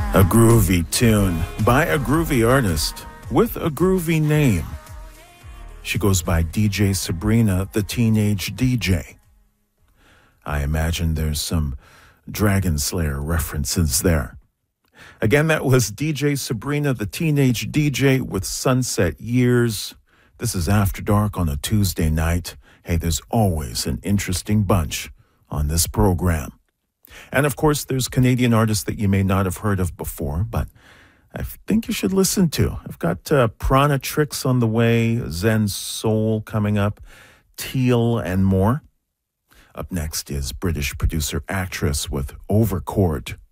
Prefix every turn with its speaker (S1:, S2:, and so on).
S1: A groovy tune by a groovy artist with a groovy name. She goes by DJ Sabrina, the Teenage DJ. I imagine there's some Dragon Slayer references there. Again, that was DJ Sabrina, the Teenage DJ with Sunset Years. This is After Dark on a Tuesday night. Hey, there's always an interesting bunch on this program. And of course, there's Canadian artists that you may not have heard of before, but I think you should listen to. I've got Prana Tricks on the way, Zen Soul coming up, Teal, and more. Up next is British producer-actress with Overcord.